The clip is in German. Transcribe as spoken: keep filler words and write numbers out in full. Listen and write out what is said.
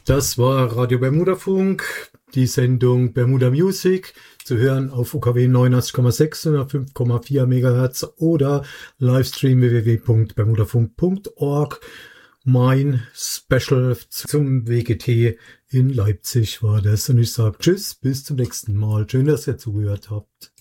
Das war Radio Bermuda Funk, die Sendung Bermuda Music, zu hören auf U K W neunundachtzig Komma sechs und fünf Komma vier Megahertz oder Livestream w w w punkt bermudafunk punkt org. Mein Special zum W G T in Leipzig war das und ich sage Tschüss, bis zum nächsten Mal. Schön, dass ihr zugehört habt.